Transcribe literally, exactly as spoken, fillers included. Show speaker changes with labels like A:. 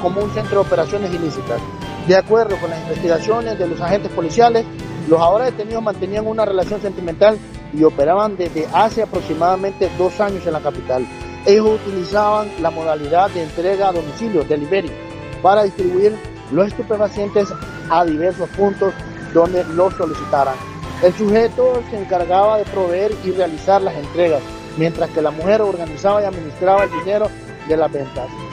A: como un centro de operaciones ilícitas. De acuerdo con las investigaciones de los agentes policiales, los ahora detenidos mantenían una relación sentimental y operaban desde hace aproximadamente dos años en la capital. Ellos utilizaban la modalidad de entrega a domicilio, delivery, para distribuir los estupefacientes a diversos puntos donde los solicitaran. El sujeto se encargaba de proveer y realizar las entregas, mientras que la mujer organizaba y administraba el dinero de las ventas.